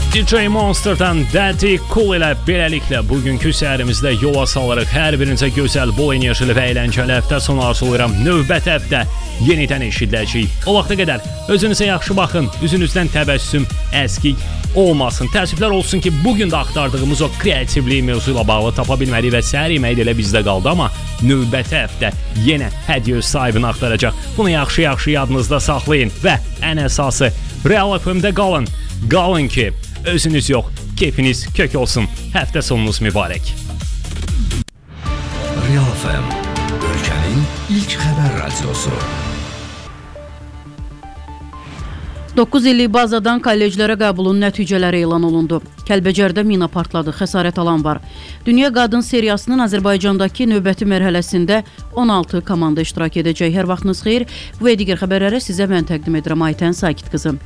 DJ Monster'dan Daddy Cool ilə beləliklə bugünkü səhərimizdə yola salarıq. Hər birinizə gözəl, bol enerjili və əyləncəli həftə sonu arzulayıram. Növbəti həftə yenidən eşidiləcəyik. O vaxta qədər özünüzə yaxşı baxın, üzünüzdən təbəssüm əskik olmasın. Təəssüflər olsun ki, bugün də axtardığımız o kreativliyi mövzu ilə bağlı tapa bilmədik və səhər yeməyi də elə bizdə qaldı, amma növbəti həftə yenə hədiyyə sahibini axtaracaq. Bunu yaxşı-yaxşı yadınızda saxlayın və ən əsası Real FM-də qalın. Qalın ki, özünüz yox, keyfiniz kök olsun. Həftə sonunuz mübarək. Real FM, ölkənin ilk xəbər radiosu. 9 illik bazadan kolleclərə qəbulun nəticələri elan olundu. Kəlbəcərdə mina partladı, xəsarət alan var. Dünya Qadın seriyasının Azərbaycandakı növbəti mərhələsində 16 komanda iştirak edəcək. Hər vaxtınız xeyir. Bu və digər xəbərləri sizə mən təqdim edirəm. Aytən Sakit qızım.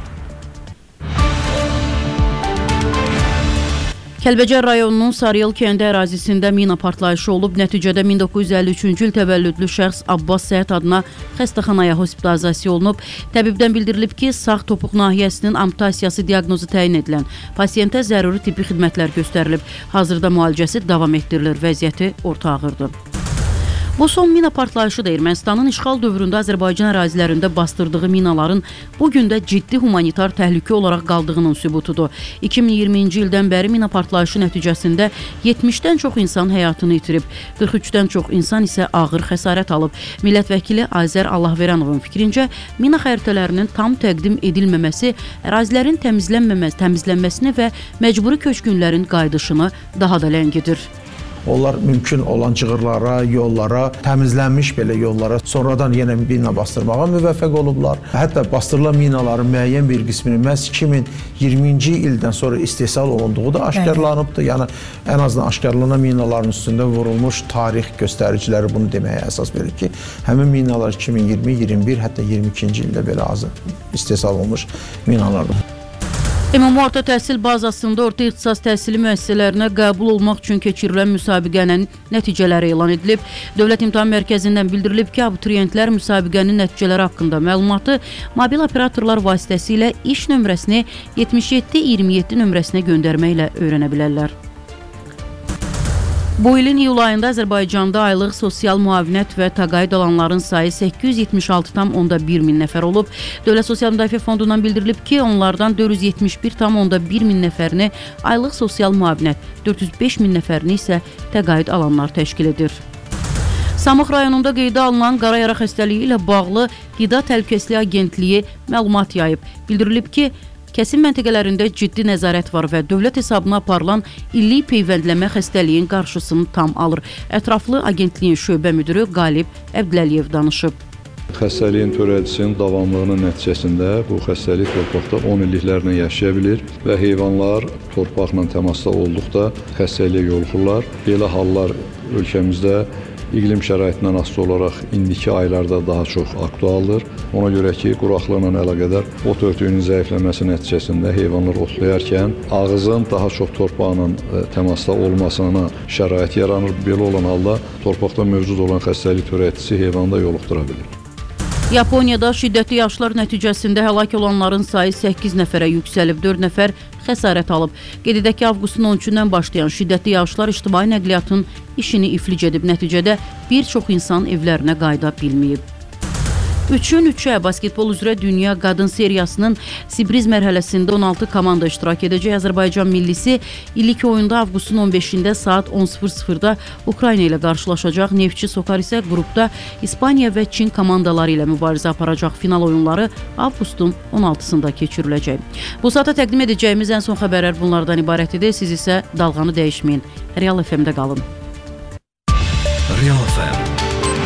Kəlbəcər rayonunun Sarıyıl kəndi ərazisində mina partlayışı olub. Nəticədə 1953-cü il təvəllüdlü şəxs Abbas Səhət adına xəstəxanaya hospitalizasiya olunub. Təbibdən bildirilib ki, sağ topuq nahiyəsinin amputasiyası diaqnozu təyin edilən pasiyentə zəruri tibbi xidmətlər göstərilib. Hazırda müalicəsi davam etdirilir. Vəziyyəti orta ağırdır. Bu son mina partlayışı da Ermənistanın işğal dövründə Azərbaycan ərazilərində bastırdığı minaların bugün də ciddi humanitar təhlükə olaraq qaldığının sübutudur. 2020-ci ildən bəri mina partlayışı nəticəsində 70-dən çox insan həyatını itirib, 43-dən çox insan isə ağır xəsarət alıb. Millət vəkili Azər Allahveranovun fikrincə, mina xəritələrinin tam təqdim edilməməsi ərazilərin təmizlənməsini və məcburi köçkünlərin qayıdışını daha da ləngidir. Onlar mümkün olan cığırlara, yollara, təmizlənmiş belə yollara sonradan yenə mina bastırmağa müvəffəq olublar. Hətta bastırılan minaların müəyyən bir qisminin məhz 2020-ci ildən sonra istehsal olunduğu da aşkarlanıbdır. Yəni, ən azından aşkarlanan minaların üstündə vurulmuş tarix göstəriciləri bunu deməyə əsas verir ki, həmin minalar 2020, 21, hətta 22-ci ildə belə azı istehsal olunmuş minalardır. Ümumi orta təhsil bazasında orta ixtisas təhsili müəssisələrinə qəbul olmaq üçün keçirilən müsabiqənin nəticələri elan edilib. Dövlət İmtahan Mərkəzindən bildirilib ki, abituriyentlər müsabiqənin nəticələri haqqında məlumatı mobil operatorlar vasitəsilə iş nömrəsini 7727 nömrəsinə göndərməklə öyrənə bilərlər. Bu ilin iyul ayında Azərbaycanda aylıq sosial müavinət və təqaüd alanların sayı 876,1 min nəfər olub. Dövlət Sosial Müdafiə Fondundan bildirilib ki, onlardan 471,1 min nəfərini aylıq sosial müavinət, 405 min nəfərini isə təqaüd alanlar təşkil edir. Samux rayonunda qeydə alınan qara yara xəstəliyi ilə bağlı Qida Təhlükəsizliyi Agentliyi məlumat yayıb. Bildirilib ki, kəsim məntəqələrində ciddi nəzarət var və dövlət hesabına aparılan illik peyvəndləmə xəstəliyin qarşısını tam alır. Ətraflı agentliyin şöbə müdürü Qalib Əbdüləliyev danışıb. Xəstəliyin törədicisinin davamlılığının nəticəsində bu xəstəlik torpaqda 10 illiklərlə yaşaya bilir və heyvanlar torpaqla təmasda olduqda xəstəliyə yoluxurlar. Belə hallar ölkəmizdə iqlim şəraitindən asılı olaraq indiki aylarda daha çox aktualdır. Ona görə ki, quraqlıqla əlaqədar ot örtüyünün zəifləməsi nəticəsində heyvanlar otlayarkən ağızın daha çox torpağının təmasda olmasına şərait yaranır. Belə olan halda torpaqda mövcud olan xəstəlik törədicisi heyvanda yoluxdura bilir. Yaponiyada şiddətli yağışlar nəticəsində həlak olanların sayı 8 nəfərə yüksəlib, 4 nəfər xəsarət alıb. Qeyd edək ki, avqustun 13-dən başlayan şiddətli yağışlar ictimai nəqliyyatın işini iflic edib. Nəticədə bir çox insan evlərinə qayıda bilməyib. 3-ün 3-ə basketbol üzrə Dünya Qadın seriyasının Sibriz mərhələsində 16 komanda iştirak edəcək. Azərbaycan millisi illik oyunda avqustun 15-də saat 10:00-da Ukrayna ilə qarşılaşacaq. Neftçi Sokar isə qrupda İspaniya və Çin komandaları ilə mübarizə aparacaq. Final oyunları avqustun 16-sında keçiriləcək. Bu saata təqdim edəcəyimiz ən son xəbərlər bunlardan ibarət idi. Siz isə dalğanı dəyişməyin. Real FM-də qalın. Real FM